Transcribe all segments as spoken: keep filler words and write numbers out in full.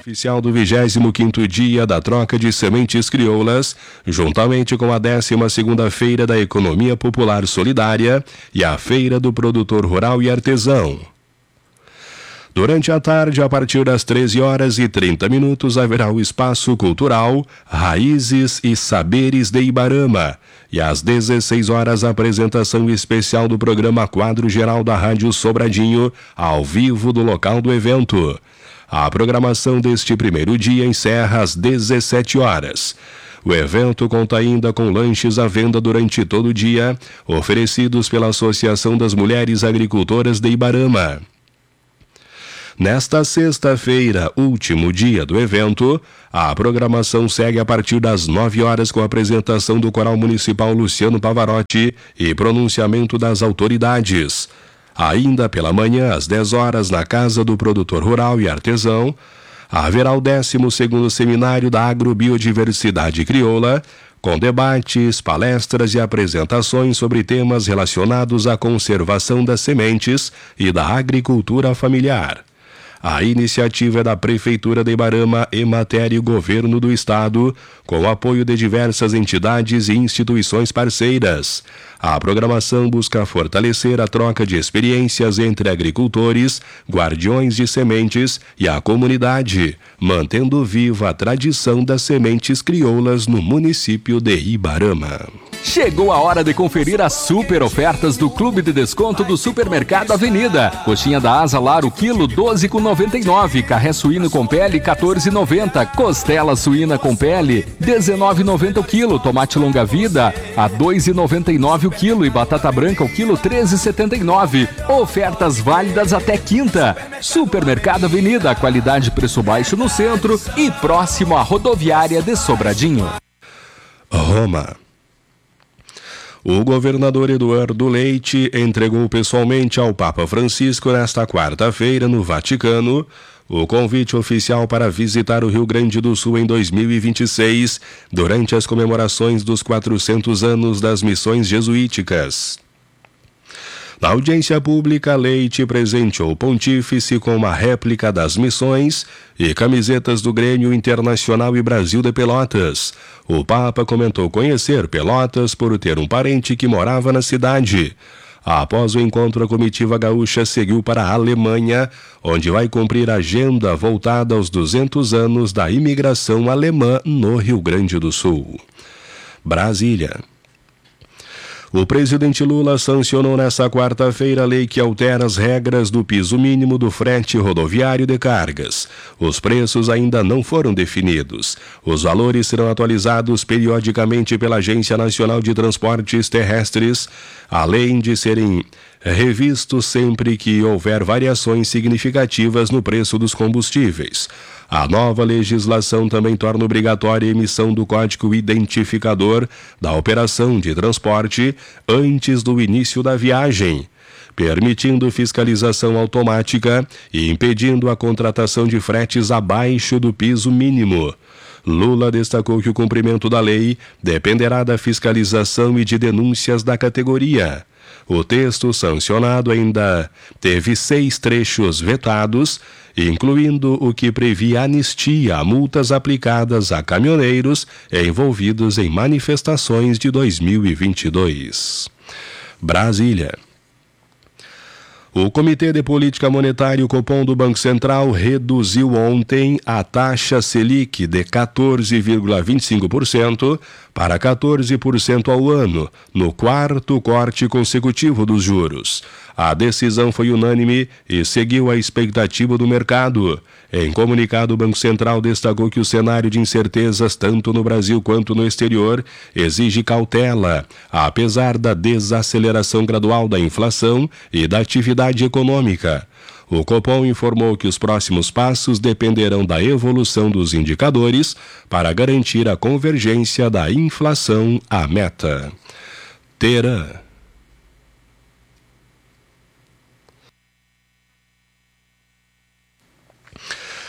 oficial do vigésimo quinto dia da troca de sementes crioulas, juntamente com a décima segunda Feira da Economia Popular Solidária e a Feira do Produtor Rural e Artesão. Durante a tarde, a partir das treze horas e trinta minutos, haverá o Espaço Cultural Raízes e Saberes de Ibarama. E às dezesseis horas, a apresentação especial do programa Quadro Geral da Rádio Sobradinho, ao vivo do local do evento. A programação deste primeiro dia encerra às dezessete horas. O evento conta ainda com lanches à venda durante todo o dia, oferecidos pela Associação das Mulheres Agricultoras de Ibarama. Nesta sexta-feira, último dia do evento, a programação segue a partir das nove horas com a apresentação do Coral Municipal Luciano Pavarotti e pronunciamento das autoridades. Ainda pela manhã, às dez horas, na Casa do Produtor Rural e Artesão, haverá o décimo segundo Seminário da Agrobiodiversidade Crioula, com debates, palestras e apresentações sobre temas relacionados à conservação das sementes e da agricultura familiar. A iniciativa é da Prefeitura de Ibarama, Emater e Governo do Estado, com o apoio de diversas entidades e instituições parceiras. A programação busca fortalecer a troca de experiências entre agricultores, guardiões de sementes e a comunidade, mantendo viva a tradição das sementes crioulas no município de Ibarama. Chegou a hora de conferir as super ofertas do Clube de Desconto do Supermercado Avenida. Coxinha da Asa Lar, o quilo, doze reais e noventa e nove centavos. Carré suíno com pele, quatorze reais e noventa centavos. Costela suína com pele, dezenove reais e noventa centavos o quilo. Tomate longa vida, a dois reais e noventa e nove centavos o quilo. E batata branca, o quilo, treze reais e setenta e nove centavos. Ofertas válidas até quinta. Supermercado Avenida, qualidade e preço baixo no centro e próximo à rodoviária de Sobradinho. Roma. O governador Eduardo Leite entregou pessoalmente ao Papa Francisco nesta quarta-feira no Vaticano o convite oficial para visitar o Rio Grande do Sul em dois mil e vinte e seis, durante as comemorações dos quatrocentos anos das missões jesuíticas. Na audiência pública, Leite presenteou o pontífice com uma réplica das missões e camisetas do Grêmio Internacional e Brasil de Pelotas. O Papa comentou conhecer Pelotas por ter um parente que morava na cidade. Após o encontro, a comitiva gaúcha seguiu para a Alemanha, onde vai cumprir a agenda voltada aos duzentos anos da imigração alemã no Rio Grande do Sul. Brasília. O presidente Lula sancionou nesta quarta-feira a lei que altera as regras do piso mínimo do frete rodoviário de cargas. Os preços ainda não foram definidos. Os valores serão atualizados periodicamente pela Agência Nacional de Transportes Terrestres, além de serem revistos sempre que houver variações significativas no preço dos combustíveis. A nova legislação também torna obrigatória a emissão do código identificador da operação de transporte antes do início da viagem, permitindo fiscalização automática e impedindo a contratação de fretes abaixo do piso mínimo. Lula destacou que o cumprimento da lei dependerá da fiscalização e de denúncias da categoria. O texto sancionado ainda teve seis trechos vetados, incluindo o que previa anistia a multas aplicadas a caminhoneiros envolvidos em manifestações de dois mil e vinte e dois. Brasília. O Comitê de Política Monetária, o Copom do Banco Central, reduziu ontem a taxa Selic de quatorze vírgula vinte e cinco por cento para quatorze por cento ao ano, no quarto corte consecutivo dos juros. A decisão foi unânime e seguiu a expectativa do mercado. Em comunicado, o Banco Central destacou que o cenário de incertezas, tanto no Brasil quanto no exterior, exige cautela, apesar da desaceleração gradual da inflação e da atividade econômica. O Copom informou que os próximos passos dependerão da evolução dos indicadores para garantir a convergência da inflação à meta. Teherã.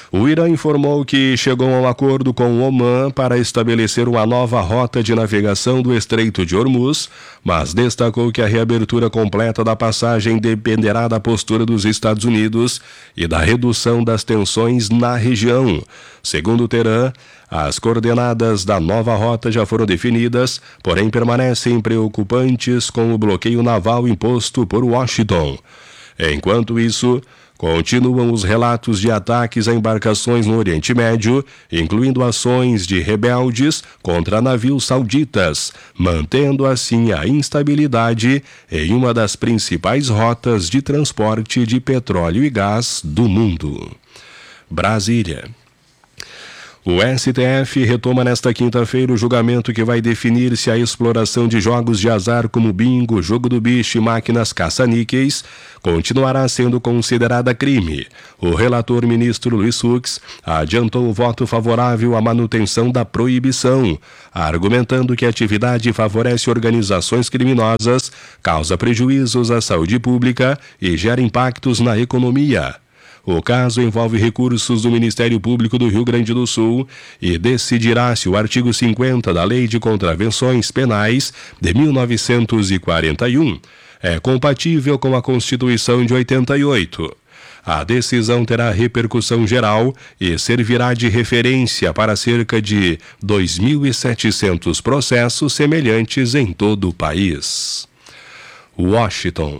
O Irã informou que chegou a um acordo com o Omã para estabelecer uma nova rota de navegação do Estreito de Hormuz, mas destacou que a reabertura completa da passagem dependerá da postura dos Estados Unidos e da redução das tensões na região. Segundo Teherã, as coordenadas da nova rota já foram definidas, porém permanecem preocupantes com o bloqueio naval imposto por Washington. Enquanto isso, continuam os relatos de ataques a embarcações no Oriente Médio, incluindo ações de rebeldes contra navios sauditas, mantendo assim a instabilidade em uma das principais rotas de transporte de petróleo e gás do mundo. Brasília. O S T F retoma nesta quinta-feira o julgamento que vai definir se a exploração de jogos de azar como bingo, jogo do bicho e máquinas caça-níqueis continuará sendo considerada crime. O relator ministro Luiz Fux adiantou o voto favorável à manutenção da proibição, argumentando que a atividade favorece organizações criminosas, causa prejuízos à saúde pública e gera impactos na economia. O caso envolve recursos do Ministério Público do Rio Grande do Sul e decidirá se o artigo cinquenta da Lei de Contravenções Penais de mil novecentos e quarenta e um é compatível com a Constituição de oitenta e oito. A decisão terá repercussão geral e servirá de referência para cerca de dois mil e setecentos processos semelhantes em todo o país. Washington.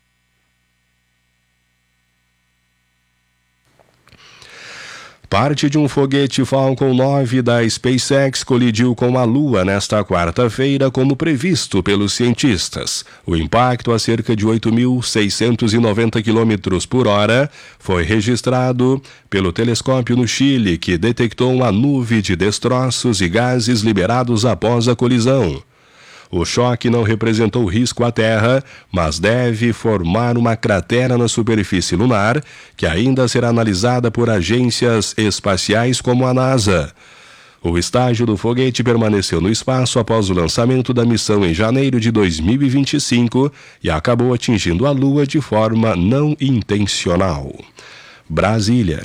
Parte de um foguete Falcon nove da SpaceX colidiu com a Lua nesta quarta-feira, como previsto pelos cientistas. O impacto, a cerca de oito mil seiscentos e noventa quilômetros por hora, foi registrado pelo telescópio no Chile, que detectou uma nuvem de destroços e gases liberados após a colisão. O choque não representou risco à Terra, mas deve formar uma cratera na superfície lunar, que ainda será analisada por agências espaciais como a NASA. O estágio do foguete permaneceu no espaço após o lançamento da missão em janeiro de dois mil e vinte e cinco e acabou atingindo a Lua de forma não intencional. Brasília.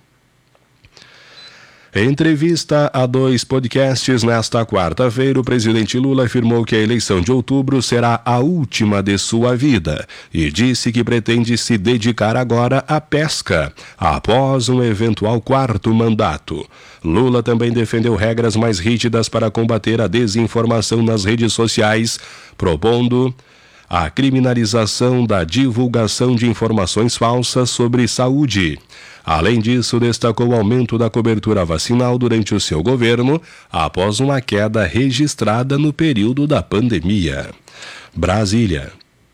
Em entrevista a dois podcasts nesta quarta-feira, o presidente Lula afirmou que a eleição de outubro será a última de sua vida e disse que pretende se dedicar agora à pesca, após um eventual quarto mandato. Lula também defendeu regras mais rígidas para combater a desinformação nas redes sociais, propondo a criminalização da divulgação de informações falsas sobre saúde. Além disso, destacou o aumento da cobertura vacinal durante o seu governo, após uma queda registrada no período da pandemia. Brasília.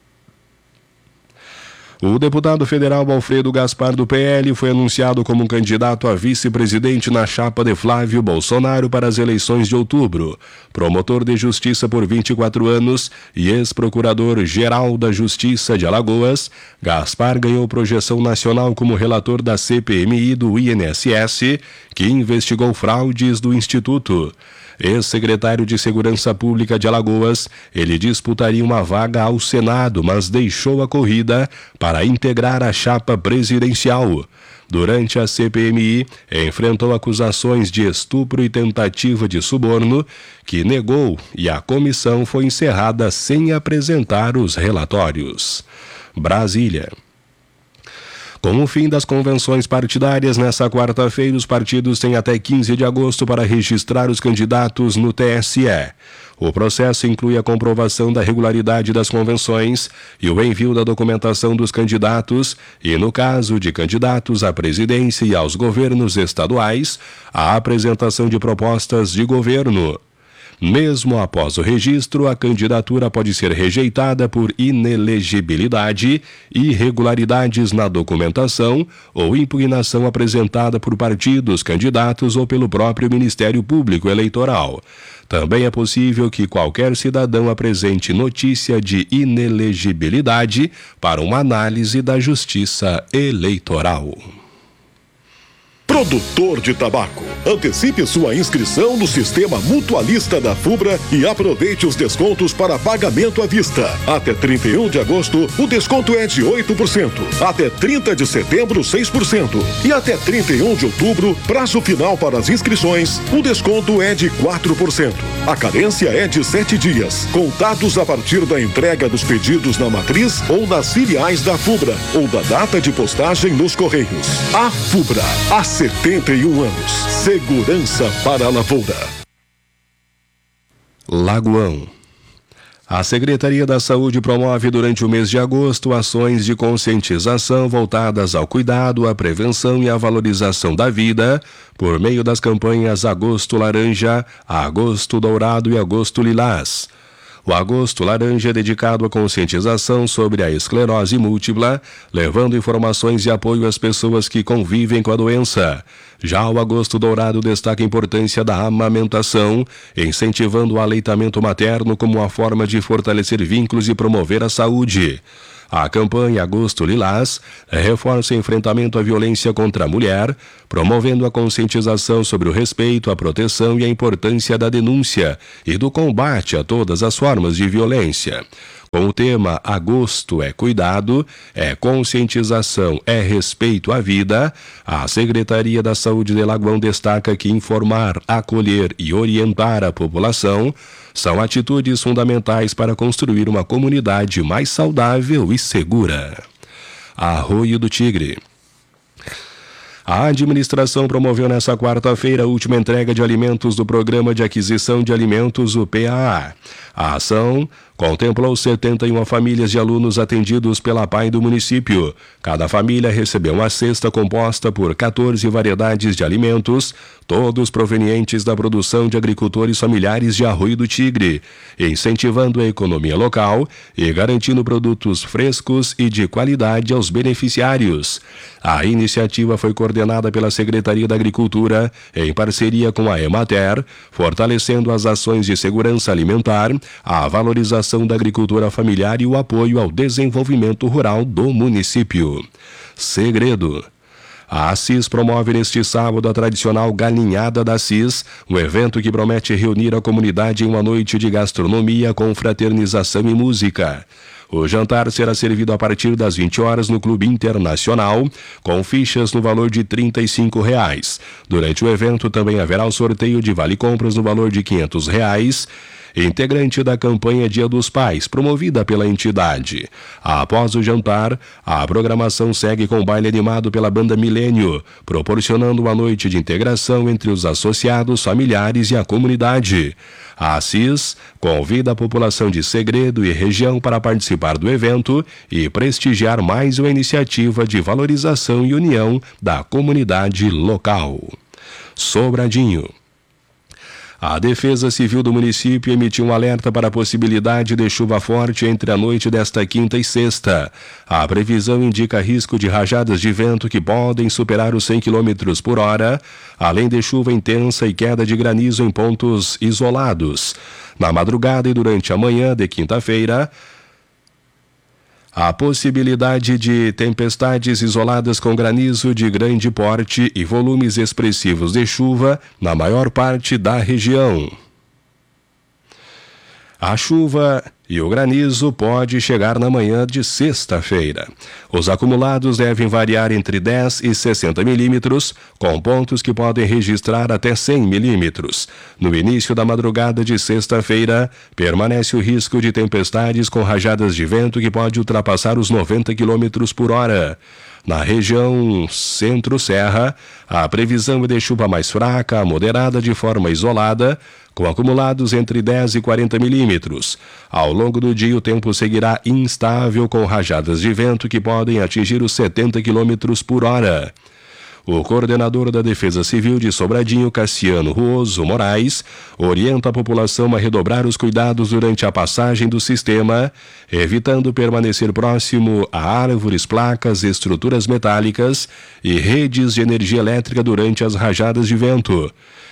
O deputado federal Alfredo Gaspar, do P L, foi anunciado como candidato a vice-presidente na chapa de Flávio Bolsonaro para as eleições de outubro. Promotor de justiça por vinte e quatro anos e ex-procurador-geral da Justiça de Alagoas, Gaspar ganhou projeção nacional como relator da C P M I do I N S S, que investigou fraudes do Instituto. Ex-secretário de Segurança Pública de Alagoas, ele disputaria uma vaga ao Senado, mas deixou a corrida para integrar a chapa presidencial. Durante a C P M I, enfrentou acusações de estupro e tentativa de suborno, que negou, e a comissão foi encerrada sem apresentar os relatórios. Brasília. Com o fim das convenções partidárias, nesta quarta-feira, os partidos têm até quinze de agosto para registrar os candidatos no T S E. O processo inclui a comprovação da regularidade das convenções e o envio da documentação dos candidatos e, no caso de candidatos à presidência e aos governos estaduais, a apresentação de propostas de governo. Mesmo após o registro, a candidatura pode ser rejeitada por inelegibilidade, irregularidades na documentação ou impugnação apresentada por partidos, candidatos ou pelo próprio Ministério Público Eleitoral. Também é possível que qualquer cidadão apresente notícia de inelegibilidade para uma análise da Justiça Eleitoral. Produtor de tabaco, antecipe sua inscrição no Sistema Mutualista da FUBRA e aproveite os descontos para pagamento à vista. Até trinta e um de agosto, o desconto é de oito por cento. Até trinta de setembro, seis por cento. E até trinta e um de outubro, prazo final para as inscrições, o desconto é de quatro por cento. A carência é de sete dias, contados a partir da entrega dos pedidos na matriz ou nas filiais da FUBRA ou da data de postagem nos Correios. A FUBRA, há setenta e um anos. Segurança para a lavoura. Lagoão. A Secretaria da Saúde promove durante o mês de agosto ações de conscientização voltadas ao cuidado, à prevenção e à valorização da vida, por meio das campanhas Agosto Laranja, Agosto Dourado e Agosto Lilás. O Agosto Laranja é dedicado à conscientização sobre a esclerose múltipla, levando informações e apoio às pessoas que convivem com a doença. Já o Agosto Dourado destaca a importância da amamentação, incentivando o aleitamento materno como uma forma de fortalecer vínculos e promover a saúde. A campanha Agosto Lilás reforça o enfrentamento à violência contra a mulher, promovendo a conscientização sobre o respeito, a proteção e a importância da denúncia e do combate a todas as formas de violência. Com o tema Agosto é Cuidado, é Conscientização, é Respeito à Vida, a Secretaria da Saúde de Lagoão destaca que informar, acolher e orientar a população são atitudes fundamentais para construir uma comunidade mais saudável e segura. Arroio do Tigre. A administração promoveu nesta quarta-feira a última entrega de alimentos do Programa de Aquisição de Alimentos, o P A A. A ação contemplou setenta e uma famílias de alunos atendidos pela P A I do município. Cada família recebeu uma cesta composta por quatorze variedades de alimentos, todos provenientes da produção de agricultores familiares de Arroio do Tigre, incentivando a economia local e garantindo produtos frescos e de qualidade aos beneficiários. A iniciativa foi coordenada pela Secretaria da Agricultura, em parceria com a Emater, fortalecendo as ações de segurança alimentar, a valorização da agricultura familiar e o apoio ao desenvolvimento rural do município. Segredo. A Assis promove neste sábado a tradicional Galinhada da Assis, um evento que promete reunir a comunidade em uma noite de gastronomia com fraternização e música. O jantar será servido a partir das vinte horas no Clube Internacional, com fichas no valor de trinta e cinco reais. Durante o evento também haverá o sorteio de vale-compras no valor de quinhentos reais, integrante da campanha Dia dos Pais, promovida pela entidade. Após o jantar, a programação segue com baile animado pela banda Milênio, proporcionando uma noite de integração entre os associados, familiares e a comunidade. A Assis convida a população de Segredo e região para participar do evento e prestigiar mais uma iniciativa de valorização e união da comunidade local. Sobradinho. A Defesa Civil do município emitiu um alerta para a possibilidade de chuva forte entre a noite desta quinta e sexta. A previsão indica risco de rajadas de vento que podem superar os cem quilômetros por hora, além de chuva intensa e queda de granizo em pontos isolados. Na madrugada e durante a manhã de quinta-feira, a possibilidade de tempestades isoladas com granizo de grande porte e volumes expressivos de chuva na maior parte da região. A chuva e o granizo pode chegar na manhã de sexta-feira. Os acumulados devem variar entre dez e sessenta milímetros, com pontos que podem registrar até cem milímetros. No início da madrugada de sexta-feira, permanece o risco de tempestades com rajadas de vento que pode ultrapassar os noventa quilômetros por hora. Na região centro-serra, a previsão é de chuva mais fraca a moderada de forma isolada, com acumulados entre dez e quarenta milímetros. Ao longo do dia, o tempo seguirá instável, com rajadas de vento que podem atingir os setenta quilômetros por hora. O coordenador da Defesa Civil de Sobradinho, Cassiano Ruoso Moraes, orienta a população a redobrar os cuidados durante a passagem do sistema, evitando permanecer próximo a árvores, placas, estruturas metálicas e redes de energia elétrica durante as rajadas de vento.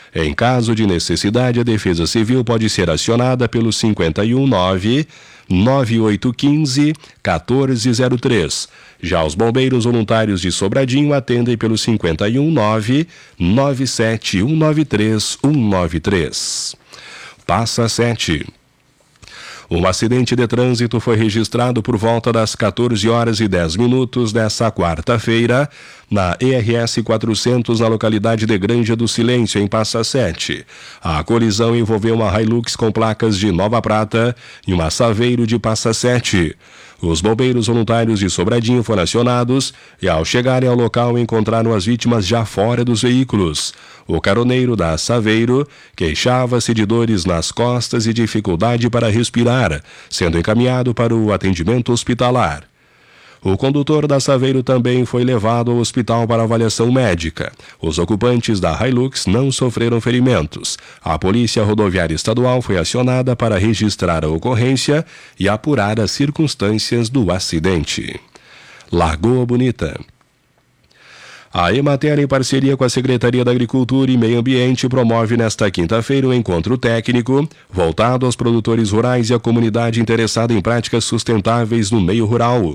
Em caso de necessidade, a Defesa Civil pode ser acionada pelo cinquenta e um nove, nove oito um cinco, um quatro zero três. Já os bombeiros voluntários de Sobradinho atendem pelo cinquenta e um nove, nove sete um nove três um nove três. Passa sete. Um acidente de trânsito foi registrado por volta das quatorze horas e dez minutos desta quarta-feira na E R S quatrocentos, na localidade de Granja do Silêncio, em Passa Sete. A colisão envolveu uma Hilux com placas de Nova Prata e uma Saveiro de Passa Sete. Os bombeiros voluntários de Sobradinho foram acionados e, ao chegarem ao local, encontraram as vítimas já fora dos veículos. O caroneiro da Saveiro queixava-se de dores nas costas e dificuldade para respirar, sendo encaminhado para o atendimento hospitalar. O condutor da Saveiro também foi levado ao hospital para avaliação médica. Os ocupantes da Hilux não sofreram ferimentos. A Polícia Rodoviária Estadual foi acionada para registrar a ocorrência e apurar as circunstâncias do acidente. Lagoa Bonita. A Emater, em parceria com a Secretaria da Agricultura e Meio Ambiente, promove nesta quinta-feira um encontro técnico voltado aos produtores rurais e à comunidade interessada em práticas sustentáveis no meio rural.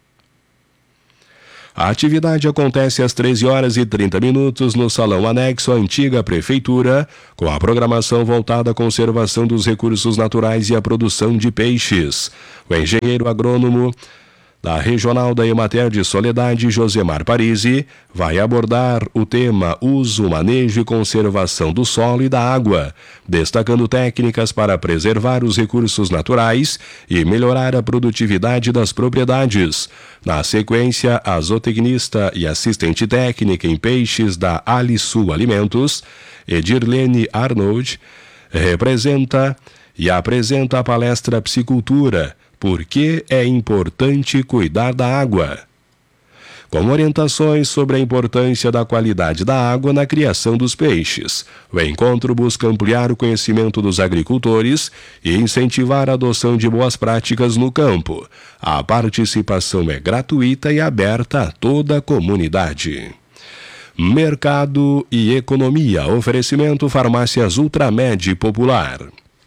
A atividade acontece às treze horas e trinta minutos no salão anexo à antiga prefeitura, com a programação voltada à conservação dos recursos naturais e à produção de peixes. O engenheiro agrônomo da Regional da Emater de Soledade, Josemar Parisi, vai abordar o tema uso, manejo e conservação do solo e da água, destacando técnicas para preservar os recursos naturais e melhorar a produtividade das propriedades. Na sequência, a zootecnista e assistente técnica em peixes da Alisul Alimentos, Edirlene Arnold, representa e apresenta a palestra Psicultura, por que é importante cuidar da água, com orientações sobre a importância da qualidade da água na criação dos peixes. O encontro busca ampliar o conhecimento dos agricultores e incentivar a adoção de boas práticas no campo. A participação é gratuita e aberta a toda a comunidade. Mercado e economia. Oferecimento Farmácias Ultramed Popular.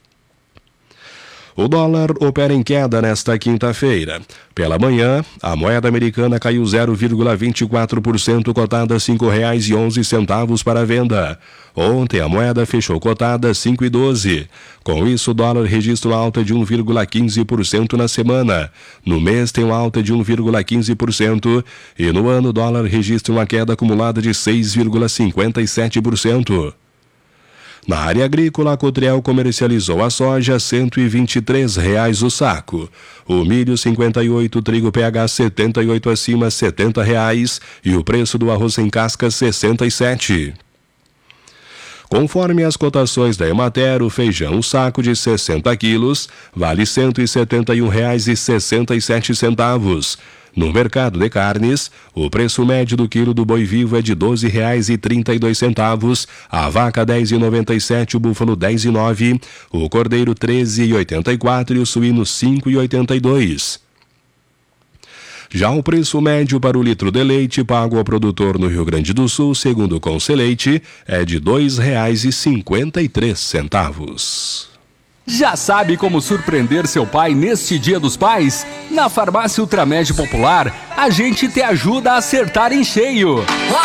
O dólar opera em queda nesta quinta-feira. Pela manhã, a moeda americana caiu zero vírgula vinte e quatro por cento, cotada a cinco reais e onze centavos para venda. Ontem, a moeda fechou cotada a cinco reais e doze centavos. Com isso, o dólar registra uma alta de um vírgula quinze por cento na semana. No mês, tem uma alta de um vírgula quinze por cento e no ano, o dólar registra uma queda acumulada de seis vírgula cinquenta e sete por cento. Na área agrícola, a Cotriel comercializou a soja a cento e vinte e três reais o saco. O milho cinquenta e oito, o trigo P H setenta e oito acima setenta reais e o preço do arroz sem casca sessenta e sete. Conforme as cotações da Emater, o feijão, o saco de sessenta quilos, vale cento e setenta e um reais e sessenta e sete centavos. No mercado de carnes, o preço médio do quilo do boi vivo é de doze reais e trinta e dois centavos, a vaca dez reais e noventa e sete, o búfalo dez reais e nove, o cordeiro treze reais e oitenta e quatro e o suíno cinco reais e oitenta e dois. Já o preço médio para o litro de leite pago ao produtor no Rio Grande do Sul, segundo o Conceleite, é de dois reais e cinquenta e três centavos. Já sabe como surpreender seu pai neste Dia dos Pais? Na Farmácia Ultramed Popular, a gente te ajuda a acertar em cheio.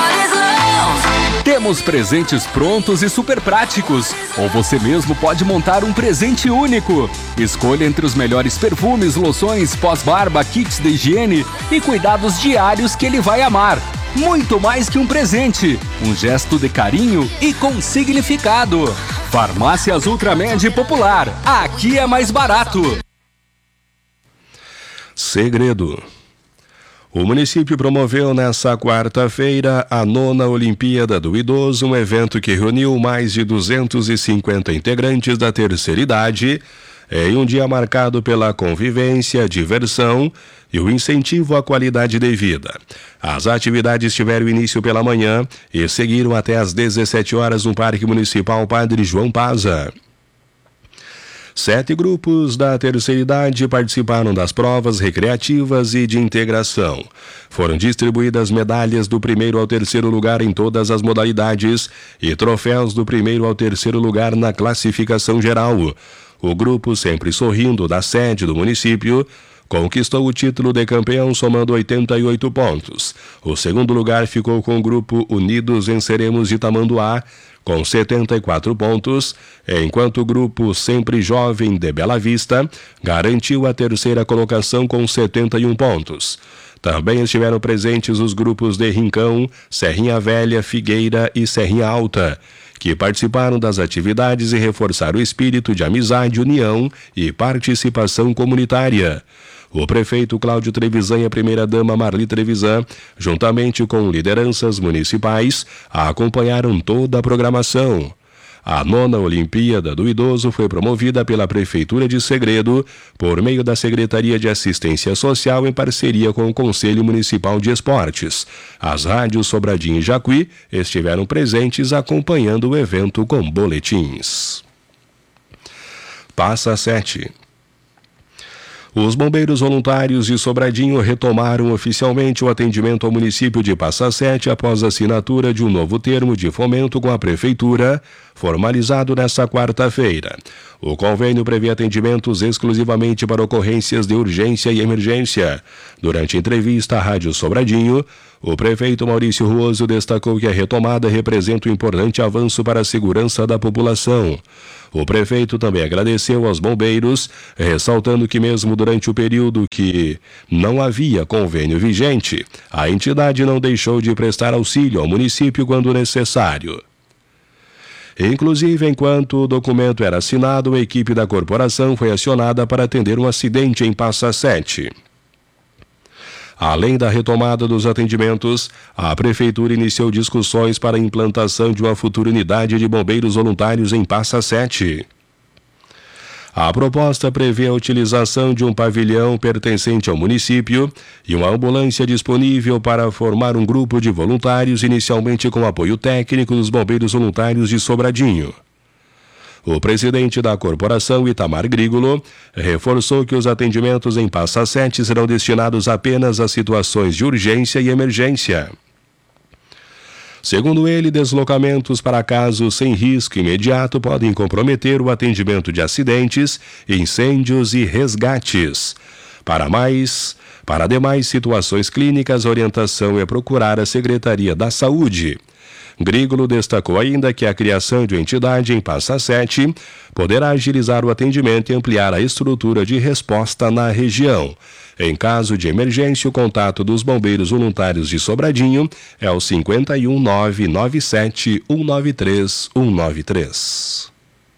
Temos presentes prontos e super práticos, ou você mesmo pode montar um presente único. Escolha entre os melhores perfumes, loções, pós-barba, kits de higiene e cuidados diários que ele vai amar. Muito mais que um presente, um gesto de carinho e com significado. Farmácias Ultramed Popular, aqui é mais barato. Segredo. O município promoveu nesta quarta-feira a nona Olimpíada do Idoso, um evento que reuniu mais de duzentos e cinquenta integrantes da terceira idade, em um dia marcado pela convivência, diversão e o incentivo à qualidade de vida. As atividades tiveram início pela manhã e seguiram até às dezessete horas no Parque Municipal Padre João Paza. Sete grupos da terceira idade participaram das provas recreativas e de integração. Foram distribuídas medalhas do primeiro ao terceiro lugar em todas as modalidades e troféus do primeiro ao terceiro lugar na classificação geral. O grupo Sempre Sorrindo, da sede do município, conquistou o título de campeão somando oitenta e oito pontos. O segundo lugar ficou com o grupo Unidos Venceremos de Tamanduá, com setenta e quatro pontos, enquanto o grupo Sempre Jovem de Bela Vista garantiu a terceira colocação com setenta e um pontos. Também estiveram presentes os grupos de Rincão, Serrinha Velha, Figueira e Serrinha Alta, que participaram das atividades e reforçaram o espírito de amizade, união e participação comunitária. O prefeito Cláudio Trevisan e a primeira-dama Marli Trevisan, juntamente com lideranças municipais, acompanharam toda a programação. A nona Olimpíada do Idoso foi promovida pela Prefeitura de Segredo por meio da Secretaria de Assistência Social em parceria com o Conselho Municipal de Esportes. As rádios Sobradinho e Jacuí estiveram presentes acompanhando o evento com boletins. Passa sete. Os bombeiros voluntários de Sobradinho retomaram oficialmente o atendimento ao município de Passa Sete após a assinatura de um novo termo de fomento com a Prefeitura, formalizado nesta quarta-feira. O convênio prevê atendimentos exclusivamente para ocorrências de urgência e emergência. Durante entrevista à Rádio Sobradinho, o prefeito Maurício Ruoso destacou que a retomada representa um importante avanço para a segurança da população. O prefeito também agradeceu aos bombeiros, ressaltando que mesmo durante o período que não havia convênio vigente, a entidade não deixou de prestar auxílio ao município quando necessário. Inclusive, enquanto o documento era assinado, a equipe da corporação foi acionada para atender um acidente em Passa Sete. Além da retomada dos atendimentos, a Prefeitura iniciou discussões para a implantação de uma futura unidade de bombeiros voluntários em Passa Sete. A proposta prevê a utilização de um pavilhão pertencente ao município e uma ambulância disponível para formar um grupo de voluntários, inicialmente com apoio técnico dos bombeiros voluntários de Sobradinho. O presidente da corporação, Itamar Grigolo, reforçou que os atendimentos em Passa Sete serão destinados apenas a situações de urgência e emergência. Segundo ele, deslocamentos para casos sem risco imediato podem comprometer o atendimento de acidentes, incêndios e resgates. Para mais, para demais situações clínicas, a orientação é procurar a Secretaria da Saúde. Grigolo destacou ainda que a criação de uma entidade em Passa Sete poderá agilizar o atendimento e ampliar a estrutura de resposta na região. Em caso de emergência, o contato dos bombeiros voluntários de Sobradinho é o cinco um nove nove sete um nove três um nove três.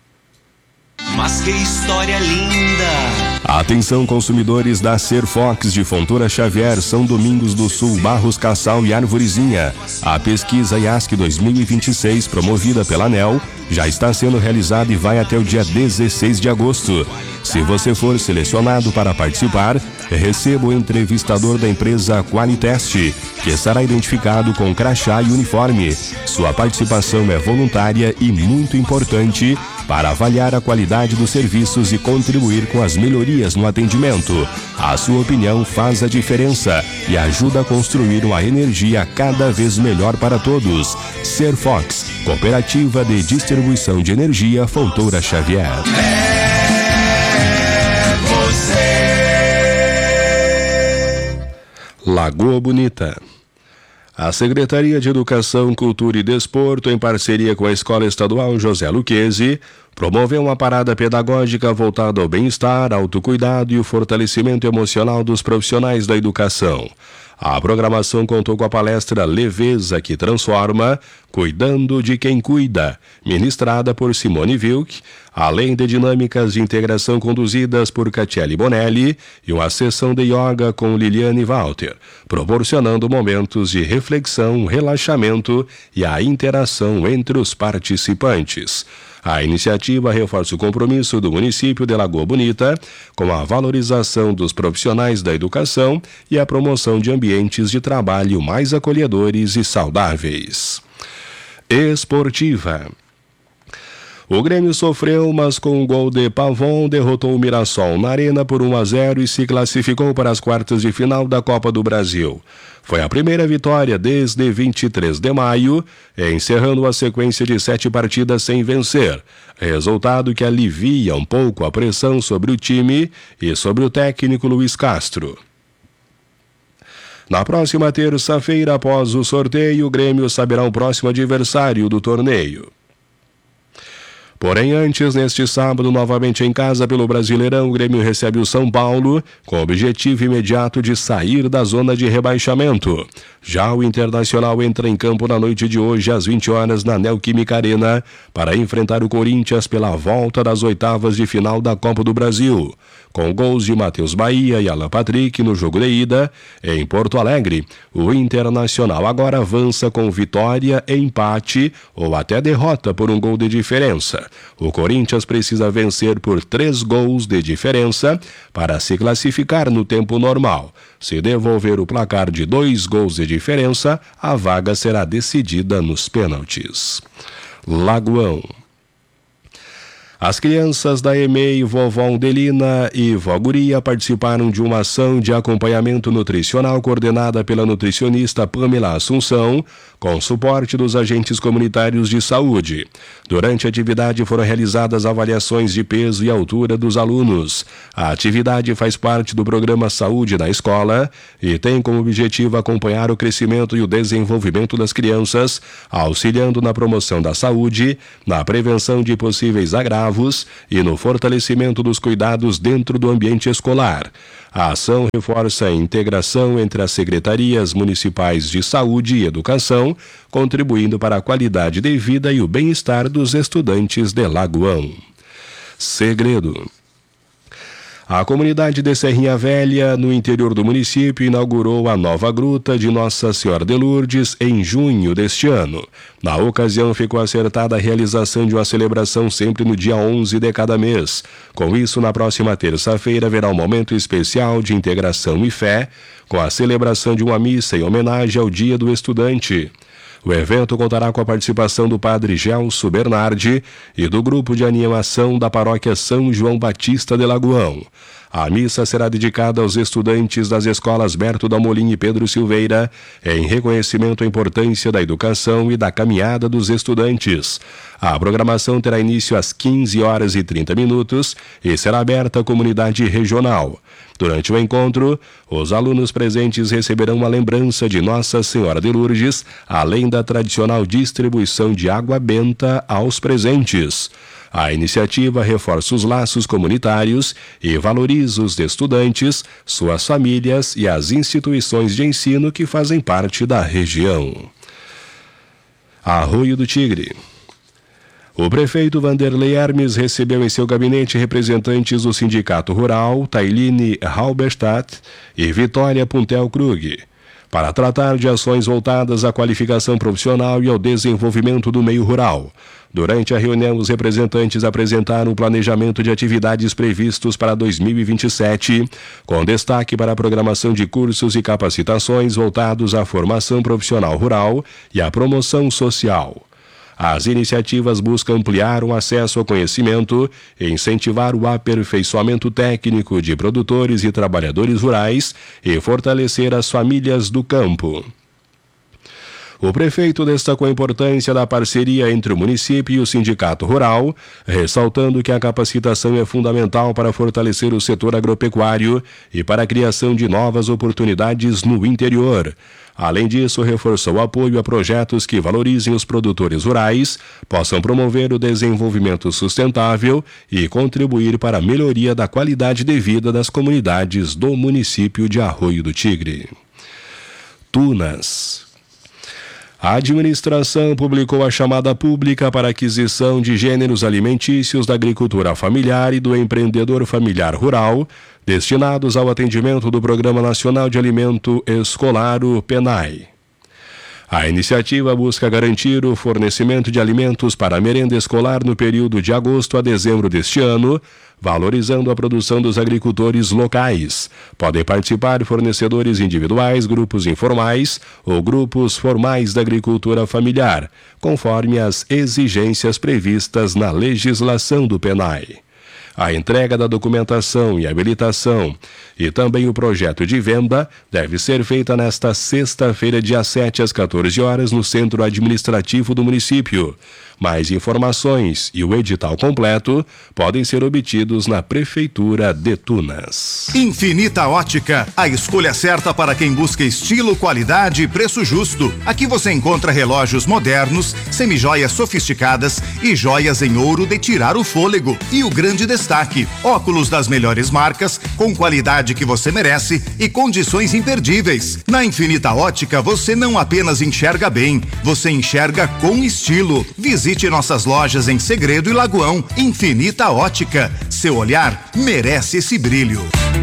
Mas que história linda! Atenção, consumidores da Serfox de Fontoura Xavier, São Domingos do Sul, Barros Cassal e Arvorezinha. A pesquisa I A S C dois mil e vinte e seis, promovida pela ANEEL, já está sendo realizada e vai até o dia dezesseis de agosto. Se você for selecionado para participar, receba o entrevistador da empresa Qualitest, que será identificado com crachá e uniforme. Sua participação é voluntária e muito importante para avaliar a qualidade dos serviços e contribuir com as melhorias no atendimento. A sua opinião faz a diferença e ajuda a construir uma energia cada vez melhor para todos. Serfox, Cooperativa de Distribuição de Energia Fontoura Xavier. É você. Lagoa Bonita. A Secretaria de Educação, Cultura e Desporto, em parceria com a Escola Estadual José Luquezzi, promoveu uma parada pedagógica voltada ao bem-estar, autocuidado e o fortalecimento emocional dos profissionais da educação. A programação contou com a palestra Leveza que Transforma, Cuidando de Quem Cuida, ministrada por Simone Wilk, além de dinâmicas de integração conduzidas por Catiele Bonelli e uma sessão de yoga com Liliane Walter, proporcionando momentos de reflexão, relaxamento e a interação entre os participantes. A iniciativa reforça o compromisso do município de Lagoa Bonita com a valorização dos profissionais da educação e a promoção de ambientes de trabalho mais acolhedores e saudáveis. Esportiva. O Grêmio sofreu, mas com um gol de Pavon derrotou o Mirassol na Arena por um a zero e se classificou para as quartas de final da Copa do Brasil. Foi a primeira vitória desde vinte e três de maio, encerrando a sequência de sete partidas sem vencer, resultado que alivia um pouco a pressão sobre o time e sobre o técnico Luiz Castro. Na próxima terça-feira, após o sorteio, o Grêmio saberá o próximo adversário do torneio. Porém, antes, neste sábado, novamente em casa pelo Brasileirão, o Grêmio recebe o São Paulo com o objetivo imediato de sair da zona de rebaixamento. Já o Internacional entra em campo na noite de hoje, às vinte horas, na Neoquímica Arena, para enfrentar o Corinthians pela volta das oitavas de final da Copa do Brasil. Com gols de Matheus Bahia e Alan Patrick no jogo de ida, em Porto Alegre, o Internacional agora avança com vitória, empate ou até derrota por um gol de diferença. O Corinthians precisa vencer por três gols de diferença para se classificar no tempo normal. Se devolver o placar de dois gols de diferença, a vaga será decidida nos pênaltis. Lagoão. As crianças da E M E I, Vovó Undelina e Vó Guria participaram de uma ação de acompanhamento nutricional coordenada pela nutricionista Pamela Assunção, com suporte dos agentes comunitários de saúde. Durante a atividade foram realizadas avaliações de peso e altura dos alunos. A atividade faz parte do programa Saúde na Escola e tem como objetivo acompanhar o crescimento e o desenvolvimento das crianças, auxiliando na promoção da saúde, na prevenção de possíveis agravos e no fortalecimento dos cuidados dentro do ambiente escolar. A ação reforça a integração entre as secretarias municipais de saúde e educação, contribuindo para a qualidade de vida e o bem-estar dos estudantes de Lagoão. Segredo. A comunidade de Serrinha Velha, no interior do município, inaugurou a nova gruta de Nossa Senhora de Lourdes em junho deste ano. Na ocasião, ficou acertada a realização de uma celebração sempre no dia onze de cada mês. Com isso, na próxima terça-feira, haverá um momento especial de integração e fé, com a celebração de uma missa em homenagem ao Dia do Estudante. O evento contará com a participação do padre Gelso Bernardi e do grupo de animação da paróquia São João Batista de Lagoão. A missa será dedicada aos estudantes das escolas Berto Dalmolin e Pedro Silveira, em reconhecimento à importância da educação e da caminhada dos estudantes. A programação terá início às quinze horas e trinta minutos e será aberta à comunidade regional. Durante o encontro, os alunos presentes receberão uma lembrança de Nossa Senhora de Lourdes, além da tradicional distribuição de água benta aos presentes. A iniciativa reforça os laços comunitários e valoriza os estudantes, suas famílias e as instituições de ensino que fazem parte da região. Arroio do Tigre. O prefeito Vanderlei Hermes recebeu em seu gabinete representantes do Sindicato Rural, Tailine Halberstadt e Vitória Puntel Krug, para tratar de ações voltadas à qualificação profissional e ao desenvolvimento do meio rural. Durante a reunião, os representantes apresentaram o planejamento de atividades previstos para dois mil e vinte e sete, com destaque para a programação de cursos e capacitações voltados à formação profissional rural e à promoção social. As iniciativas buscam ampliar o acesso ao conhecimento e incentivar o aperfeiçoamento técnico de produtores e trabalhadores rurais e fortalecer as famílias do campo. O prefeito destacou a importância da parceria entre o município e o Sindicato Rural, ressaltando que a capacitação é fundamental para fortalecer o setor agropecuário e para a criação de novas oportunidades no interior. Além disso, reforçou o apoio a projetos que valorizem os produtores rurais, possam promover o desenvolvimento sustentável e contribuir para a melhoria da qualidade de vida das comunidades do município de Arroio do Tigre. Tunas. A administração publicou a chamada pública para aquisição de gêneros alimentícios da agricultura familiar e do empreendedor familiar rural, destinados ao atendimento do Programa Nacional de Alimento Escolar, o PENAI. A iniciativa busca garantir o fornecimento de alimentos para a merenda escolar no período de agosto a dezembro deste ano, valorizando a produção dos agricultores locais. Podem participar fornecedores individuais, grupos informais ou grupos formais da agricultura familiar, conforme as exigências previstas na legislação do P N A E. A entrega da documentação e habilitação e também o projeto de venda deve ser feita nesta sexta-feira, dia sete, às quatorze horas, no Centro Administrativo do município. Mais informações e o edital completo podem ser obtidos na Prefeitura de Tunas. Infinita Ótica, a escolha certa para quem busca estilo, qualidade e preço justo. Aqui você encontra relógios modernos, semijoias sofisticadas e joias em ouro de tirar o fôlego. E o grande destaque, óculos das melhores marcas, com qualidade que você merece e condições imperdíveis. Na Infinita Ótica você não apenas enxerga bem, você enxerga com estilo. Visite Visite nossas lojas em Segredo e Lagoão. Infinita Ótica. Seu olhar merece esse brilho.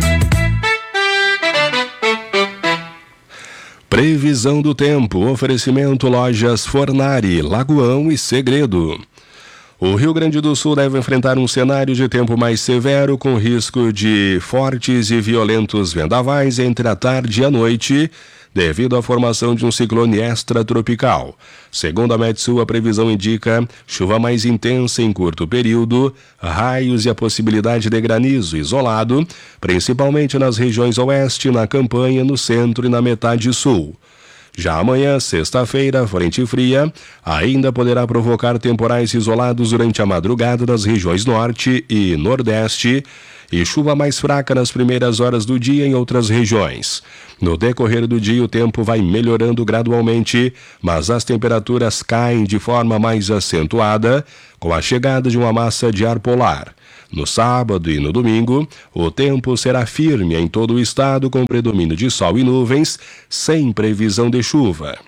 Previsão do tempo. Oferecimento Lojas Fornari, Lagoão e Segredo. O Rio Grande do Sul deve enfrentar um cenário de tempo mais severo, com risco de fortes e violentos vendavais entre a tarde e a noite, devido à formação de um ciclone extratropical. Segundo a Metsul, a previsão indica chuva mais intensa em curto período, raios e a possibilidade de granizo isolado, principalmente nas regiões oeste, na campanha, no centro e na metade sul. Já amanhã, sexta-feira, a frente fria ainda poderá provocar temporais isolados durante a madrugada nas regiões norte e nordeste e chuva mais fraca nas primeiras horas do dia em outras regiões. No decorrer do dia, o tempo vai melhorando gradualmente, mas as temperaturas caem de forma mais acentuada com a chegada de uma massa de ar polar. No sábado e no domingo, o tempo será firme em todo o estado, com predomínio de sol e nuvens, sem previsão de chuva.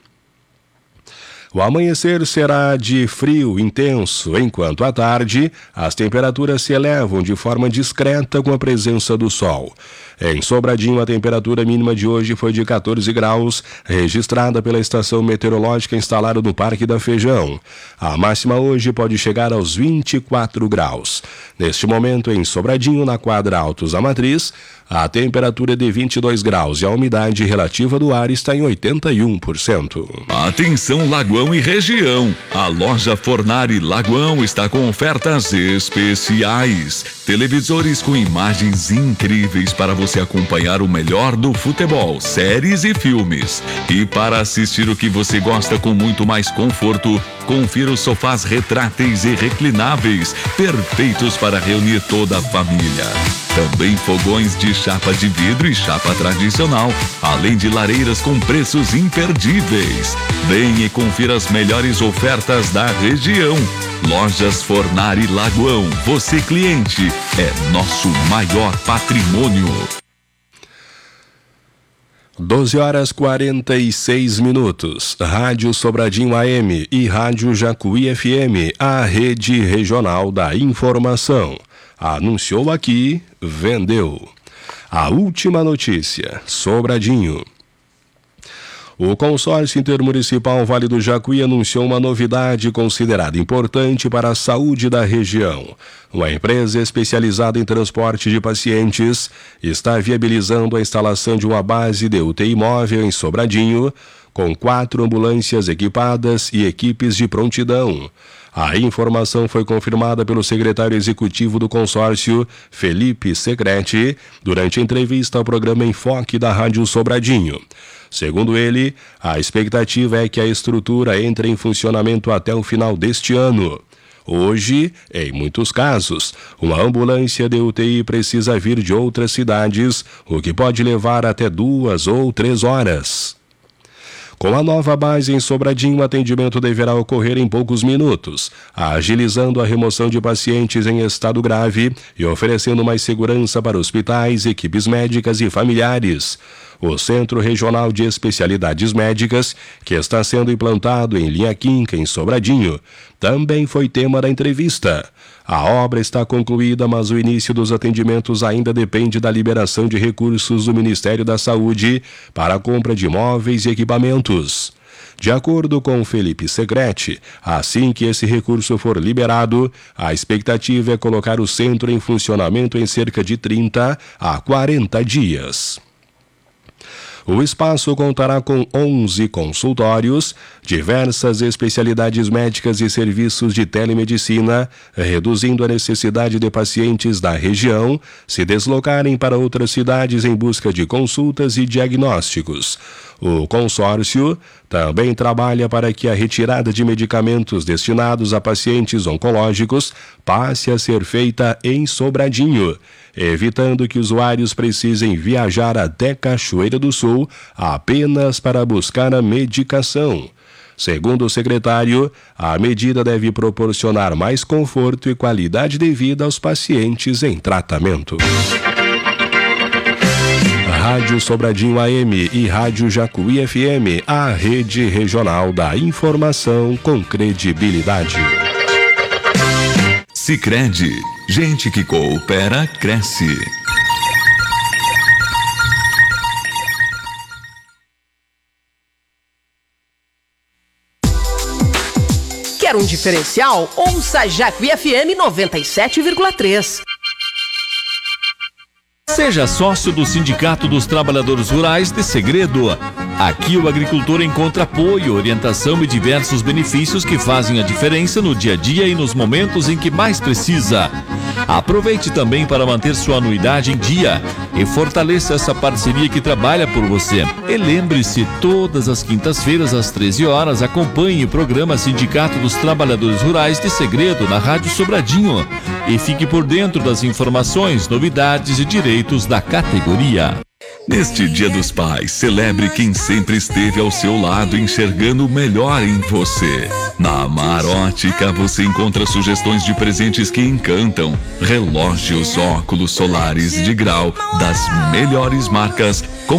O amanhecer será de frio intenso, enquanto à tarde as temperaturas se elevam de forma discreta com a presença do sol. Em Sobradinho, a temperatura mínima de hoje foi de quatorze graus, registrada pela estação meteorológica instalada no Parque da Feijão. A máxima hoje pode chegar aos vinte e quatro graus. Neste momento, em Sobradinho, na quadra Altos da Matriz, a temperatura é de vinte e dois graus e a umidade relativa do ar está em oitenta e um por cento. Atenção, Lagoão e região. A loja Fornari Lagoão está com ofertas especiais. Televisores com imagens incríveis para você acompanhar o melhor do futebol, séries e filmes. E para assistir o que você gosta com muito mais conforto, confira os sofás retráteis e reclináveis, perfeitos para reunir toda a família. Também fogões de chapa de vidro e chapa tradicional, além de lareiras com preços imperdíveis. Venha e confira as melhores ofertas da região. Lojas Fornari Lagoão. Você, cliente, é nosso maior patrimônio. doze horas e quarenta e seis minutos. Rádio Sobradinho A M e Rádio Jacuí F M, a rede regional da informação. Anunciou aqui, vendeu. A última notícia, Sobradinho. O consórcio intermunicipal Vale do Jacuí anunciou uma novidade considerada importante para a saúde da região. Uma empresa especializada em transporte de pacientes está viabilizando a instalação de uma base de U T I móvel em Sobradinho, com quatro ambulâncias equipadas e equipes de prontidão. A informação foi confirmada pelo secretário executivo do consórcio, Felipe Secrete, durante a entrevista ao programa Enfoque da Rádio Sobradinho. Segundo ele, a expectativa é que a estrutura entre em funcionamento até o final deste ano. Hoje, em muitos casos, uma ambulância de U T I precisa vir de outras cidades, o que pode levar até duas ou três horas. Com a nova base em Sobradinho, o atendimento deverá ocorrer em poucos minutos, agilizando a remoção de pacientes em estado grave e oferecendo mais segurança para hospitais, equipes médicas e familiares. O Centro Regional de Especialidades Médicas, que está sendo implantado em Linha Quinca, em Sobradinho, também foi tema da entrevista. A obra está concluída, mas o início dos atendimentos ainda depende da liberação de recursos do Ministério da Saúde para a compra de móveis e equipamentos. De acordo com Felipe Segrete, assim que esse recurso for liberado, a expectativa é colocar o centro em funcionamento em cerca de trinta a quarenta dias. O espaço contará com onze consultórios, diversas especialidades médicas e serviços de telemedicina, reduzindo a necessidade de pacientes da região se deslocarem para outras cidades em busca de consultas e diagnósticos. O consórcio também trabalha para que a retirada de medicamentos destinados a pacientes oncológicos passe a ser feita em Sobradinho, evitando que usuários precisem viajar até Cachoeira do Sul apenas para buscar a medicação. Segundo o secretário, a medida deve proporcionar mais conforto e qualidade de vida aos pacientes em tratamento. Rádio Sobradinho A M e Rádio Jacuí F M, a rede regional da informação com credibilidade. Sicredi, gente que coopera, cresce. Quer um diferencial? Ouça Jacuí F M noventa e sete vírgula três. Seja sócio do Sindicato dos Trabalhadores Rurais de Segredo. Aqui o agricultor encontra apoio, orientação e diversos benefícios que fazem a diferença no dia a dia e nos momentos em que mais precisa. Aproveite também para manter sua anuidade em dia e fortaleça essa parceria que trabalha por você. E lembre-se, todas as quintas-feiras às treze horas, acompanhe o programa Sindicato dos Trabalhadores Rurais de Segredo na Rádio Sobradinho e fique por dentro das informações, novidades e direitos da categoria. Neste Dia dos Pais, celebre quem sempre esteve ao seu lado, enxergando o melhor em você. Na Amar Ótica você encontra sugestões de presentes que encantam. Relógios, óculos solares de grau das melhores marcas, com